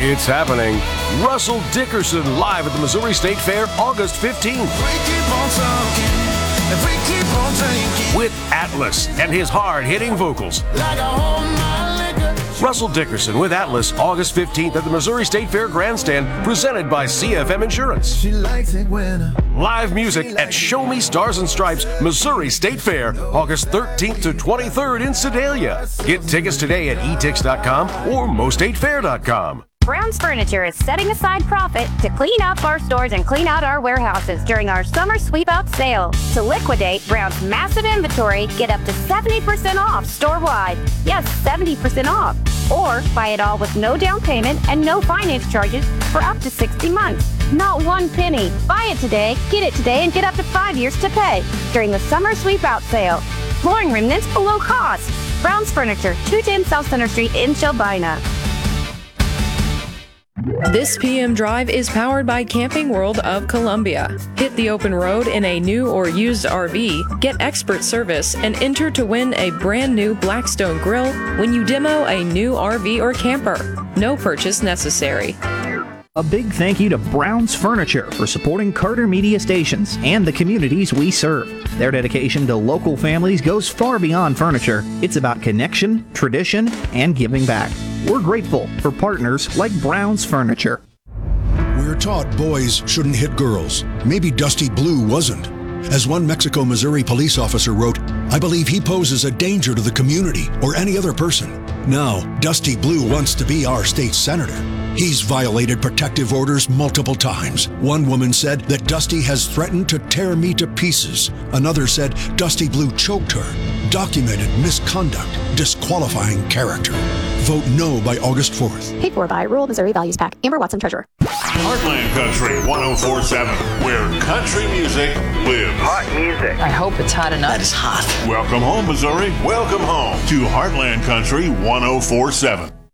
It's happening. Russell Dickerson live at the Missouri State Fair August 15th. With Atlas and his hard-hitting vocals. Russell Dickerson with Atlas August 15th at the Missouri State Fair Grandstand, presented by CFM Insurance. Live music at Show Me Stars and Stripes Missouri State Fair August 13th to 23rd in Sedalia. Get tickets today at etix.com or mostatefair.com. Brown's Furniture is setting aside profit to clean up our stores and clean out our warehouses during our summer sweep-out sale. To liquidate Brown's massive inventory, get up to 70% off store-wide. Yes, 70% off. Or buy it all with no down payment and no finance charges for up to 60 months. Not one penny. Buy it today, get it today, and get up to 5 years to pay during the summer sweep-out sale. Flooring remnants below cost. Brown's Furniture, 210 South Center Street in Shelbina. This PM Drive is powered by Camping World of Columbia. Hit the open road in a new or used RV, get expert service, and enter to win a brand new Blackstone grill when you demo a new RV or camper. No purchase necessary. A big thank you to Brown's Furniture for supporting Carter Media Stations and the communities we serve. Their dedication to local families goes far beyond furniture. It's about connection, tradition, and giving back. We're grateful for partners like Brown's Furniture. We're taught boys shouldn't hit girls. Maybe Dusty Blue wasn't. As one Mexico, Missouri police officer wrote, "I believe he poses a danger to the community or any other person." Now, Dusty Blue wants to be our state senator. He's violated protective orders multiple times. One woman said that Dusty has threatened to tear me to pieces. Another said Dusty Blue choked her. Documented misconduct, disqualifying character. Vote no by August 4th. Paid for by Rural Missouri Values PAC. Amber Watson, Treasurer. Heartland Country 104.7, where country music lives. Hot music. I hope it's hot enough. That is hot. Welcome home, Missouri. Welcome home to Heartland Country 104.7.